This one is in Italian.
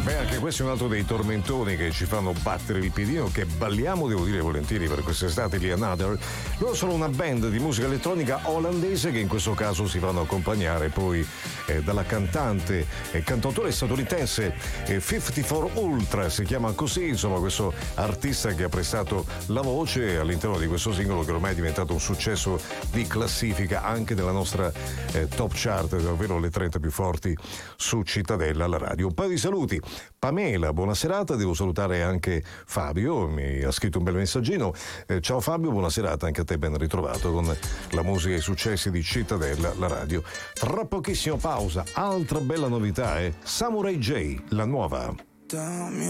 Beh, anche questo è un altro dei tormentoni che ci fanno battere il piedino, che balliamo, devo dire, volentieri per quest'estate di Another. Loro sono una band di musica elettronica olandese che in questo caso si fanno accompagnare poi dalla cantante e cantautore statunitense 54 Ultra, si chiama così, insomma, questo artista che ha prestato la voce all'interno di questo singolo che ormai è diventato un successo di classifica anche della nostra top chart, ovvero le 30 più forti su Cittadella alla radio. Un paio di saluti. Pamela, buona serata, devo salutare anche Fabio, mi ha scritto un bel messaggino. Ciao Fabio, buona serata anche a te, ben ritrovato con la musica e i successi di Cittadella, la radio. Tra pochissimo pausa, altra bella novità è Samurai J, la nuova.